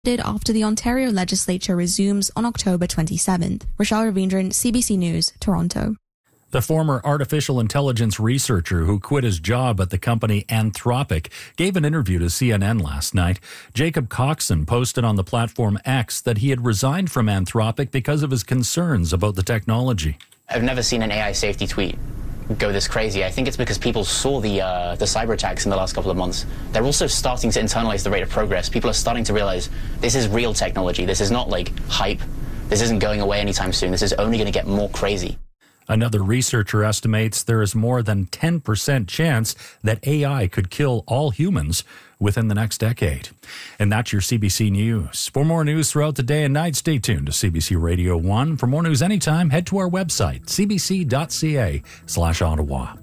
after the Ontario legislature resumes on October 27th. Rochelle Ravindran, CBC News, Toronto. The former artificial intelligence researcher who quit his job at the company Anthropic gave an interview to CNN last night. Jacob Coxon posted on the platform X that he had resigned from Anthropic because of his concerns about the technology. I've never seen an AI safety tweet go this crazy. I think it's because people saw the cyber attacks in the last couple of months. They're also starting to internalize the rate of progress. People are starting to realize this is real technology. This is not like hype. This isn't going away anytime soon. This is only going to get more crazy. Another researcher estimates there is more than 10% chance that AI could kill all humans within the next decade. And that's your CBC News. For more news throughout the day and night, stay tuned to CBC Radio 1. For more news anytime, head to our website, cbc.ca/Ottawa.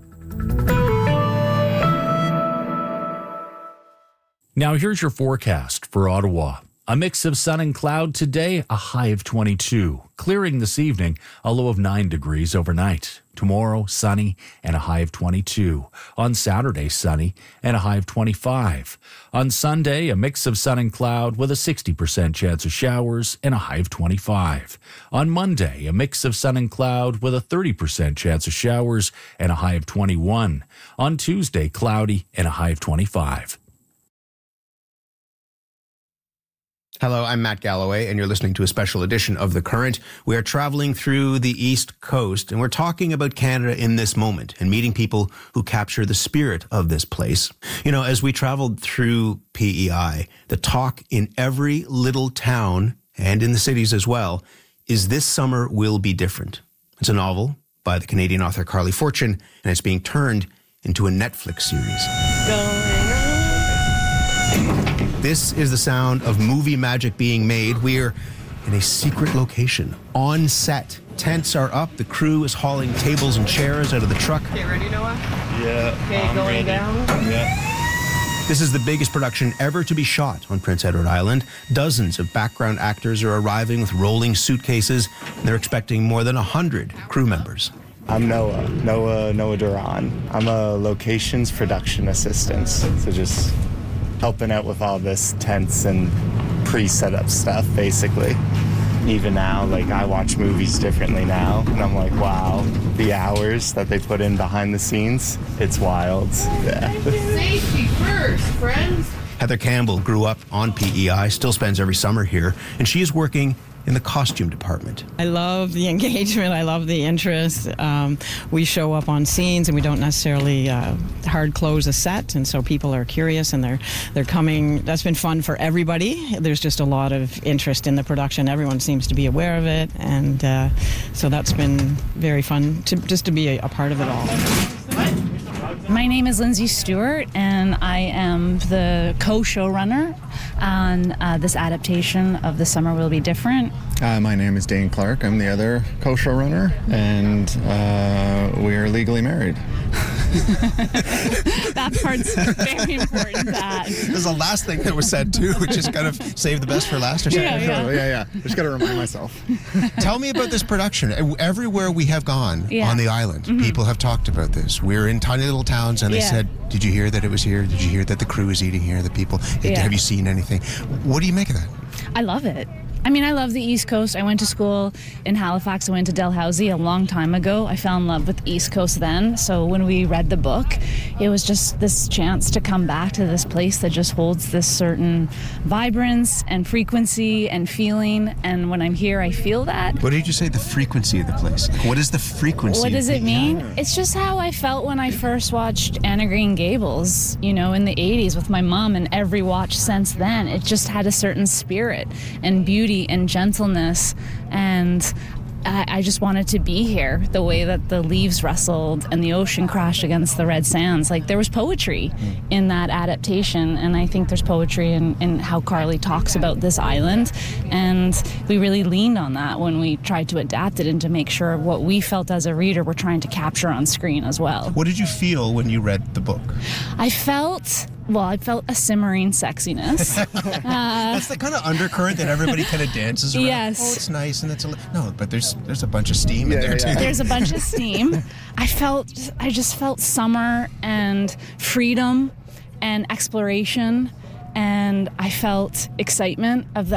Now here's your forecast for Ottawa. A mix of sun and cloud today, a high of 22. Clearing this evening, a low of 9 degrees overnight. Tomorrow, sunny and a high of 22. On Saturday, sunny and a high of 25. On Sunday, a mix of sun and cloud with a 60% chance of showers and a high of 25. On Monday, a mix of sun and cloud with a 30% chance of showers and a high of 21. On Tuesday, cloudy and a high of 25. Hello, I'm Matt Galloway, and you're listening to a special edition of The Current. We are traveling through the East Coast, and we're talking about Canada in this moment and meeting people who capture the spirit of this place. You know, as we traveled through PEI, the talk in every little town and in the cities as well is this summer will be different. It's a novel by the Canadian author Carly Fortune, and it's being turned into a Netflix series. This is the sound of movie magic being made. We're in a secret location, on set. Tents are up. The crew is hauling tables and chairs out of the truck. Okay, ready, Noah? Yeah. Okay, going ready. Down? Yeah. This is the biggest production ever to be shot on Prince Edward Island. Dozens of background actors are arriving with rolling suitcases. They're expecting more than 100 crew members. I'm Noah Duran. I'm a locations production assistant, so just helping out with all this tents and pre-set up stuff, basically. Even now, like, I watch movies differently now, and I'm like, wow, the hours that they put in behind the scenes, it's wild. Yeah. Safety first, friends. Heather Campbell grew up on PEI, still spends every summer here, and she is working in the costume department. I love the engagement. I love the interest. We show up on scenes and we don't necessarily hard close a set, and so people are curious and they're coming. That's been fun for everybody. There's just a lot of interest in the production. Everyone seems to be aware of it, and so that's been very fun to be a part of it all. My name is Lindsay Stewart, and I am the co-showrunner on this adaptation of The Summer Will Be Different. My name is Dane Clark. I'm the other co-showrunner, and we are legally married. That part's very important. That was the last thing that was said too, which is kind of save the best for last or something. Yeah. Just got to remind myself. Tell me about this production. Everywhere we have gone on the island, people have talked about this. We're in tiny little towns, and they said, "Did you hear that it was here? Did you hear that the crew is eating here? The people? Have you seen anything?" What do you make of that? I love it. I mean, I love the East Coast. I went to school in Halifax. I went to Dalhousie a long time ago. I fell in love with the East Coast then. So when we read the book, it was just this chance to come back to this place that just holds this certain vibrance and frequency and feeling. And when I'm here, I feel that. What did you say, the frequency of the place? What is the frequency? What does it mean? It's just how I felt when I first watched Anne of Green Gables, you know, in the 80s with my mom, and every watch since then. It just had a certain spirit and beauty and gentleness, and I just wanted to be here. The way that the leaves rustled and the ocean crashed against the red sands, like there was poetry in that adaptation, and I think there's poetry in how Carly talks about this island, and we really leaned on that when we tried to adapt it and to make sure what we felt as a reader we're trying to capture on screen as well. What did you feel when you read the book? I felt a simmering sexiness. That's the kind of undercurrent that everybody kind of dances around. Yes. Oh, it's nice, and no, but there's a bunch of steam in there too. There's a bunch of steam. I just felt summer and freedom and exploration and I felt excitement of the